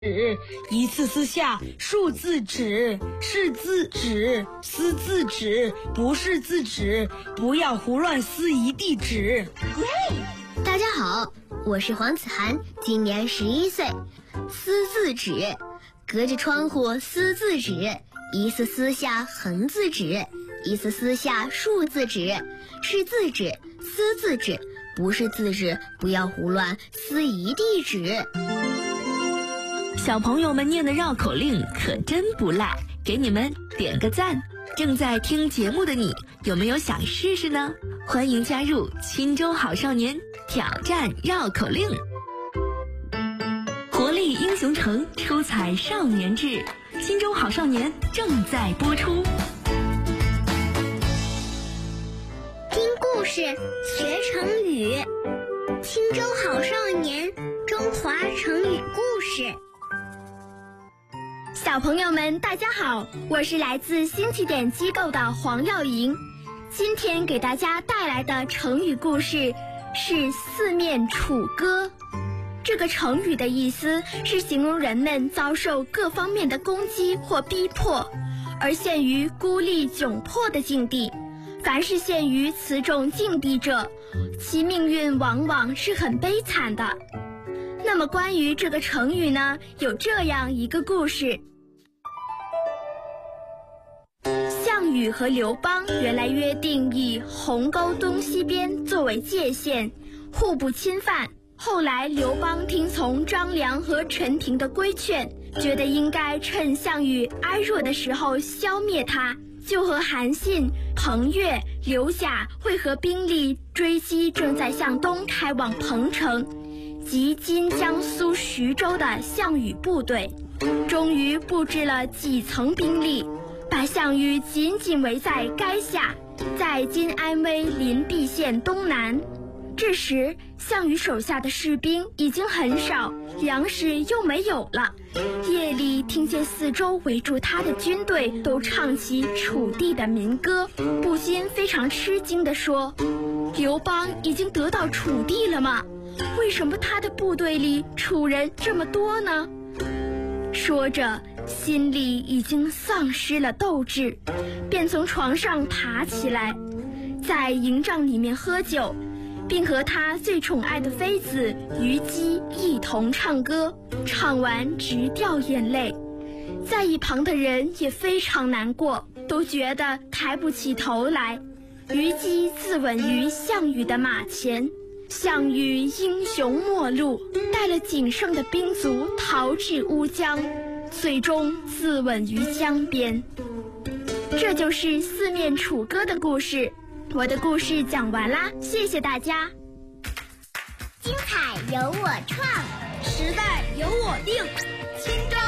指，一次撕下数字纸，是字纸，撕字纸，不是字纸，不要胡乱撕一地纸。 大家好，我是黄子涵，今年11岁。撕字纸，隔着窗户撕字纸，一次撕下横字纸，一次撕下数字纸，是字纸，撕字纸，不是字纸，不要胡乱撕一地纸。 小朋友们念的绕口令可真不赖，给你们点个赞。正在听节目的你，有没有想试试呢？欢迎加入青州好少年挑战绕口令。活力英雄城，出彩少年志，青州好少年正在播出。 听故事学成语，青州好少年，中华成语故事。 小朋友们大家好，我是来自新起点机构的黄耀莹，今天给大家带来的成语故事是四面楚歌。这个成语的意思是形容人们遭受各方面的攻击或逼迫，而陷于孤立窘迫的境地。凡是陷于此种境地者，其命运往往是很悲惨的。那么关于这个成语呢，有这样一个故事。项羽和刘邦原来约定以鸿沟东西边作为界限，互不侵犯。后来刘邦听从张良和陈平的规劝，觉得应该趁项羽哀弱的时候消灭他，就和韩信、彭越、刘贾会合兵力追击正在向东开往彭城及今江苏徐州的项羽部队，终于布置了几层兵力，把项羽紧紧围在垓下，在今安徽临碧县东南。这时项羽手下的士兵已经很少，粮食又没有了。夜里听见四周围住他的军队都唱起楚地的民歌，不禁非常吃惊地说：刘邦已经得到楚地了吗？为什么他的部队里楚人这么多呢？说着心里已经丧失了斗志，便从床上爬起来，在营帐里面喝酒，并和他最宠爱的妃子虞姬一同唱歌，唱完直掉眼泪。在一旁的人也非常难过，都觉得抬不起头来。虞姬自刎于项羽的马前，项羽英雄末路，带了仅剩的兵卒逃至乌江，最终自刎于江边。这就是四面楚歌的故事。我的故事讲完啦，谢谢大家。 精彩由我创， 时代由我定，青州